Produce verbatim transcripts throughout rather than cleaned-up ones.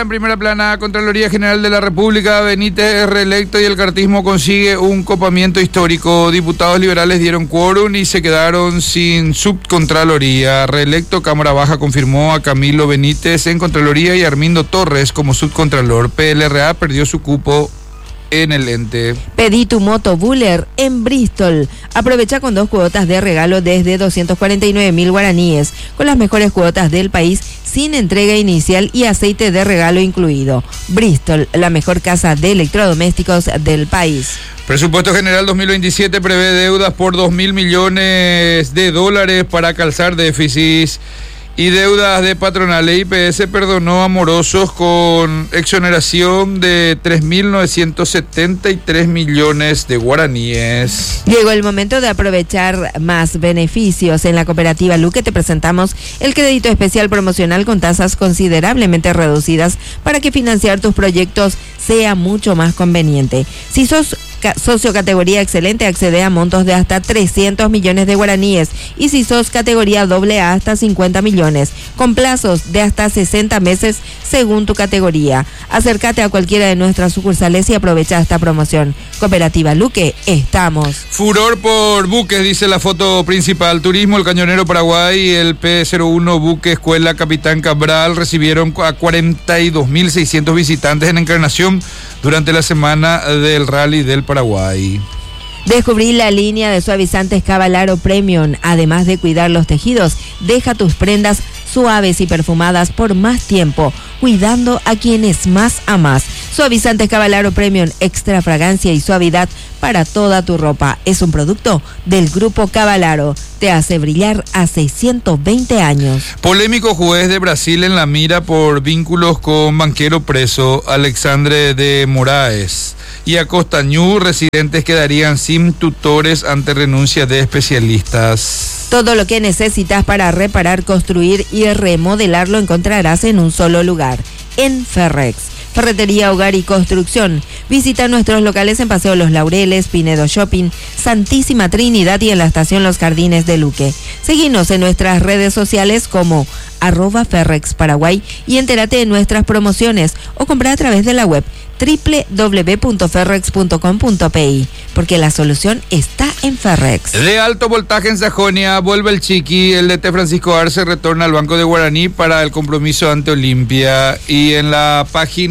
En primera plana, Contraloría General de la República, Benítez es reelecto y el cartismo consigue un copamiento histórico. Diputados liberales dieron quórum y se quedaron sin subcontraloría. Reelecto, Cámara Baja confirmó a Camilo Benítez en Contraloría y Armindo Torres como subcontralor. P L R A perdió su cupo en el ente. Pedí tu moto Buller en Bristol. Aprovecha con dos cuotas de regalo desde doscientos cuarenta y nueve mil guaraníes, con las mejores cuotas del país, sin entrega inicial y aceite de regalo incluido. Bristol, la mejor casa de electrodomésticos del país. Presupuesto General dos mil veintisiete prevé deudas por dos mil millones de dólares para calzar déficits y deudas de patronales. I P S perdonó a morosos con exoneración de tres mil novecientos setenta y tres millones de guaraníes. Llegó el momento de aprovechar más beneficios. En la cooperativa Luque te presentamos el crédito especial promocional con tasas considerablemente reducidas para que financiar tus proyectos sea mucho más conveniente. Si sos socio categoría excelente, accede a montos de hasta trescientos millones de guaraníes, y si sos categoría doble A, hasta cincuenta millones, con plazos de hasta sesenta meses según tu categoría. Acércate a cualquiera de nuestras sucursales y aprovecha esta promoción. Cooperativa Luque, estamos. Furor por buques, dice la foto principal. Turismo, el Cañonero Paraguay y el P cero uno Buque Escuela Capitán Cabral recibieron a cuarenta y dos mil seiscientos visitantes en Encarnación durante la semana del Rally del Paraguay. Descubrí la línea de suavizantes Cavalaro Premium. Además de cuidar los tejidos, deja tus prendas suaves y perfumadas por más tiempo, cuidando a quienes más amas. Suavizantes Cavalaro Premium, extra fragancia y suavidad para toda tu ropa. Es un producto del Grupo Cavalaro. Te hace brillar hace ciento veinte años. Polémico juez de Brasil en la mira por vínculos con banquero preso Alexandre de Moraes. Y a Costañú, residentes quedarían sin tutores ante renuncia de especialistas. Todo lo que necesitas para reparar, construir y remodelar lo encontrarás en un solo lugar, en Ferrex. Ferretería, hogar y construcción. Visita nuestros locales en Paseo Los Laureles, Pinedo Shopping, Santísima Trinidad y en la estación Los Jardines de Luque. Seguinos en nuestras redes sociales como arroba Ferrex Paraguay y entérate de nuestras promociones o compra a través de la web doble u doble u doble u punto ferrex punto com punto pe, porque la solución está en Ferrex. De alto voltaje en Sajonia, vuelve el Chiqui. El D T Francisco Arce retorna al Banco de Guaraní para el compromiso ante Olimpia. Y en la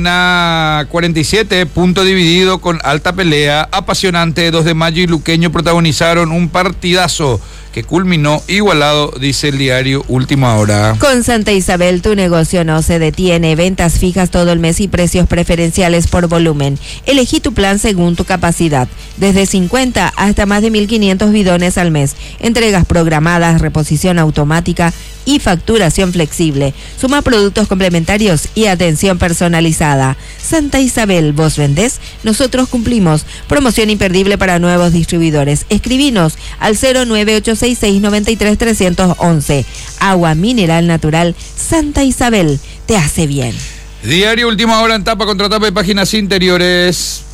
página cuarenta y siete, punto dividido con alta pelea, apasionante. dos de mayo y Luqueño protagonizaron un partidazo que culminó igualado, dice el diario Última Hora. Con Santa Isabel, tu negocio no se detiene. Ventas fijas todo el mes y precios preferenciales por volumen. Elegí tu plan según tu capacidad. Desde cincuenta hasta más de mil quinientos bidones al mes. Entregas programadas, reposición automática y facturación flexible. Suma productos complementarios y atención personalizada. Santa Isabel, vos vendés, nosotros cumplimos. Promoción imperdible para nuevos distribuidores. Escribinos al cero nueve ocho seis seis nueve tres tres uno uno. Agua mineral natural Santa Isabel, te hace bien. Diario Última Hora en tapa, contratapa y páginas interiores.